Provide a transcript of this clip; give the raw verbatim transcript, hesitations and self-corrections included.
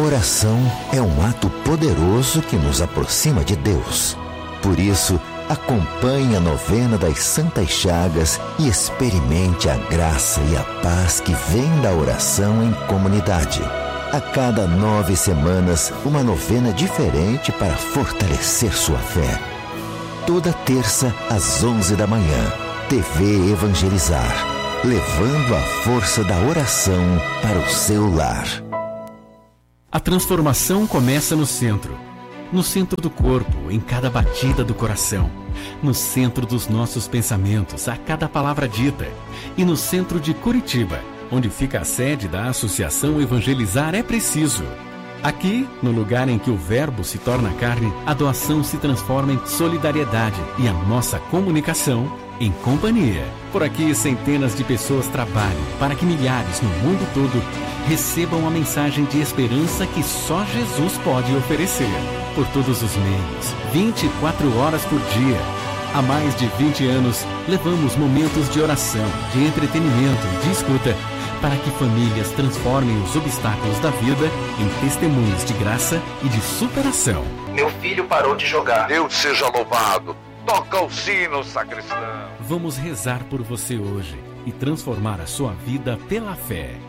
oração é um ato poderoso que nos aproxima de Deus. Por isso, acompanhe a novena das Santas Chagas e experimente a graça e a paz que vem da oração em comunidade. A cada nove semanas, uma novena diferente para fortalecer sua fé. Toda terça, às onze da manhã, T V Evangelizar, levando a força da oração para o seu lar. A transformação começa no centro. No centro do corpo, em cada batida do coração. No centro dos nossos pensamentos, a cada palavra dita. E no centro de Curitiba, onde fica a sede da Associação Evangelizar é Preciso. Aqui, no lugar em que o verbo se torna carne, a doação se transforma em solidariedade e a nossa comunicação em companhia. Por aqui, centenas de pessoas trabalham para que milhares no mundo todo recebam a mensagem de esperança que só Jesus pode oferecer. Por todos os meios, vinte e quatro horas por dia. Há mais de vinte anos, levamos momentos de oração, de entretenimento e de escuta para que famílias transformem os obstáculos da vida em testemunhos de graça e de superação. Meu filho parou de jogar. Deus seja louvado. Toca o sino, sacristão. Vamos rezar por você hoje e transformar a sua vida pela fé.